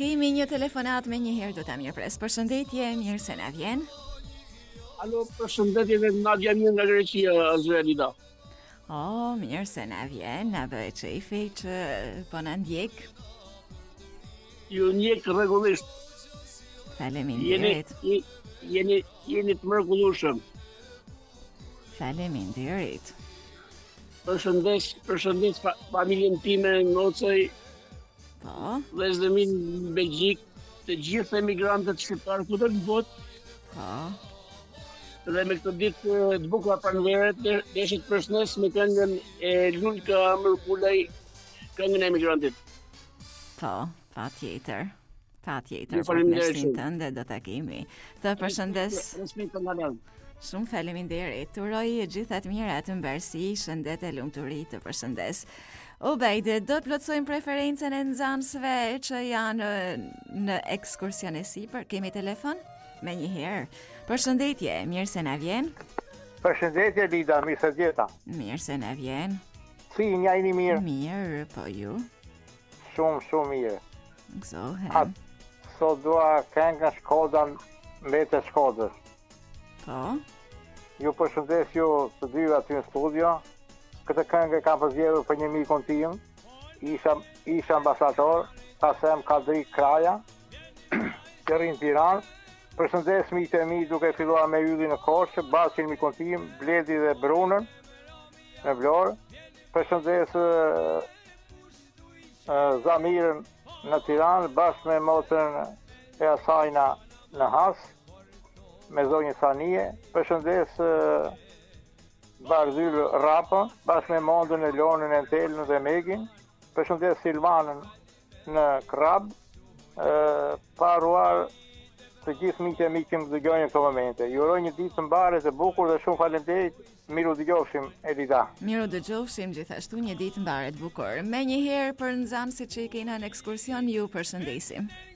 Kemi një telefonat me një herë do ta mirëpres. Përshëndetje, mirë se na vjen. Alo, përshëndetje dhe Nadia mirë nga Greqia, Azraelida. Mirë se na vjen, na bëhet çefi që po na ndjek. Ju ndjek rregullisht. Faleminderit. Jeni të mrekullueshëm. Faleminderit. Përshëndes familjen time në Ngocoj, Po, vëllezërin në Belgjik, të gjithë emigrantët shqiptarë këtu në botë, po. dhe me këtë ditë të bukur pranverë, desha të përshëndes me këngën e Lulka Mërkulaj, këngën e emigrantit. Po, patjetër. Patjetër, Ju faleminderit partnersinë shumë. tënde do ta kemi. Të përshëndes. Respekt nga lart. Shumë faleminderit. Uroj gjithat mira të mbarësi, shëndet e lumturi, të përshëndes. Ubejde, do të plotësojmë preferencën e nxënësve që janë në ekskursion e sipër. Kemi telefon? Me një herë. Përshëndetje, mirë se na vjen. Përshëndetje Lida, mirë se djeta. Mirë se na vjen. Si, një jeni mirë? Mirë, po ju. Shumë mirë. Gëzohem. Sot dua këngën Shkoda mbete Shkodës. Po, Ju përshëndes ju të dy aty në studio. Këtë këngë e kam përzgjedhur për një mikun tim, isha ambasador, Kasem Kadri Kraja, që rrinë Tiranë. Përshëndes miqtë e mi duke filluar me Ylli në Korçë, Baçin mikun tim, Bledi dhe Brunën në Vlorë. Përshëndes Zamirën në Tiranë, bashkë me motrën e asajna në Has, me zonjën Sanie. Përshëndes Barzyl Rapën, bashkë me Mondën e Lonën, e Telën dhe Megin. Përshëndes Silvanën në Krab, paruar të gjithë miqtë e mi që më dëgjojnë në këto momente. Ju uroj një ditë të mbarë të bukur dhe shumë faleminderit. Miru dëgjofshim, Elida. miru dëgjofshim gjithashtu një ditë mbarë të bukur. Me një herë për nxënësit që i kena në ekskursion, ju përshëndesim.